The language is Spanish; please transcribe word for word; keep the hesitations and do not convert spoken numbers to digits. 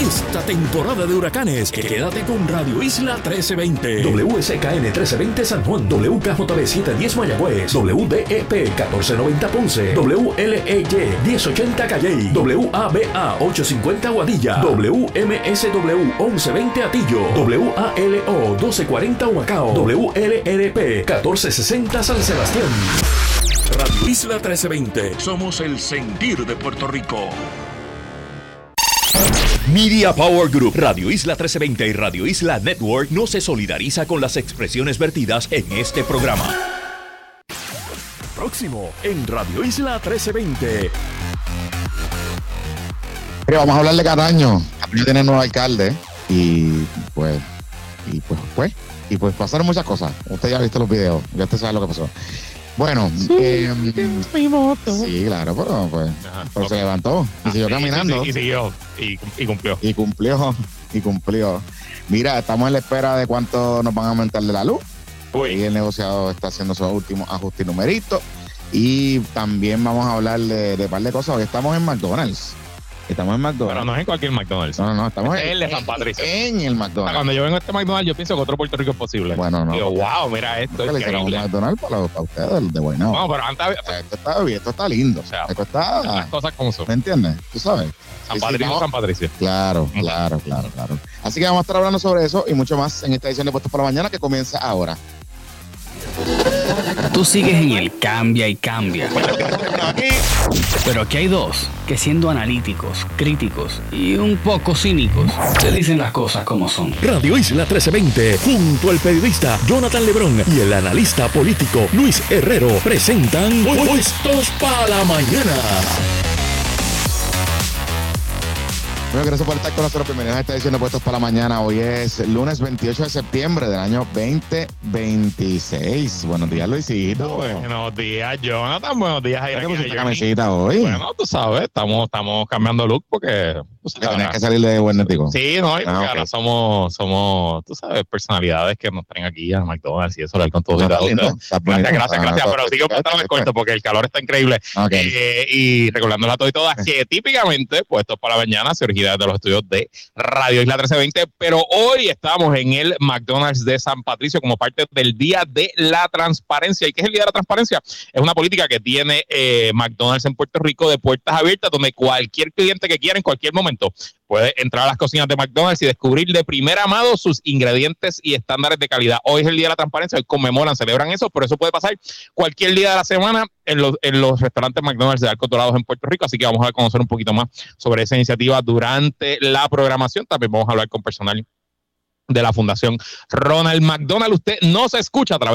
esta temporada de huracanes, quédate con Radio Isla trece veinte. W S K N trece veinte San Juan, W K J B setecientos diez Mayagüez, W D E P catorce noventa Ponce, W L E Y diez ochenta Calley, W A B A ochocientos cincuenta Guadilla, W M S W once veinte Atillo, W A L O doce cuarenta Humacao, W L R P catorce sesenta San Sebastián. Radio Isla trece veinte. Somos el sentir de Puerto Rico. Media Power Group, Radio Isla trece veinte y Radio Isla Network no se solidariza con las expresiones vertidas en este programa. Próximo en Radio Isla trece veinte. Pero vamos a hablar de Cataño. Cataño tiene nuevo alcalde y pues y pues pues y pues pasaron muchas cosas. Usted ya ha visto los videos, ya usted sabe lo que pasó. Bueno, sí, eh, mi moto. Sí, claro, pero pues Ajá, pero okay. se levantó y ah, siguió sí, caminando. Sí, y siguió y, y cumplió. Y cumplió, y cumplió. Mira, estamos en la espera de cuánto nos van a aumentar de la luz. Uy. Y el negociado está haciendo sus últimos ajustes y numeritos. Y también vamos a hablar de, de un par de cosas. Hoy estamos en McDonald's. Estamos en McDonald's. Pero no es en cualquier McDonald's. No, no, no, estamos Este en, es el de San Patricio. en el McDonald's. Cuando yo vengo a este McDonald's, yo pienso que otro Puerto Rico es posible. Bueno, no. Digo, wow, mira esto. Es Es le hicieron un increíble. McDonald's para, para ustedes, de Guaynabo. No, pero antes había- Esto está bien, esto está lindo. O sea, esto las está, cosas como son. ¿me entiendes? Tú sabes. San Sí, sí, Patricio, no. San Patricio. Claro, claro, claro, claro. Así que vamos a estar hablando sobre eso y mucho más en esta edición de Puestos para la Mañana que comienza ahora. Tú sigues en el cambia y cambia. Pero aquí hay dos que, siendo analíticos, críticos y un poco cínicos, te dicen las cosas como son. Radio Isla trece veinte, junto al periodista Jonathan Lebrón y el analista político Luis Herrero, presentan Puestos para la Mañana. Bueno, gracias por estar con nosotros. Bienvenidos a esta edición de Puestos para la Mañana. Hoy es lunes veintiocho de septiembre del año veinte veintiséis. Buenos días, Luisito. Buenos días, Jonathan. Buenos días, ¿Por Jair. qué pusiste camisita hoy? Bueno, tú sabes, estamos, estamos cambiando look porque... Tú sabes, Tenías que salir de Buenetico. sí, no, y porque Ah, ok. ahora somos, somos, tú sabes, personalidades que nos traen aquí a McDonald's y eso, hablar con todos. Está ustedes. lindo, está bonito. Gracias, gracias, Ah, gracias. todo- Pero sigo pantalones cortos porque el calor está increíble. Ok. Eh, y recordándola a todos y todas que típicamente Puestos para la Mañana se origina desde los estudios de Radio Isla trece veinte, pero hoy estamos en el McDonald's de San Patricio como parte del Día de la Transparencia. ¿Y qué es el Día de la Transparencia? Es una política que tiene eh, McDonald's en Puerto Rico de puertas abiertas, donde cualquier cliente que quiera en cualquier momento puede entrar a las cocinas de McDonald's y descubrir de primera mano sus ingredientes y estándares de calidad. Hoy es el Día de la Transparencia, hoy conmemoran, celebran eso, pero eso puede pasar cualquier día de la semana en los, en los restaurantes McDonald's de Arcos Dorados en Puerto Rico, así que vamos a conocer un poquito más sobre esa iniciativa durante la programación. También vamos a hablar con personal de la Fundación Ronald McDonald. Usted no se escucha a través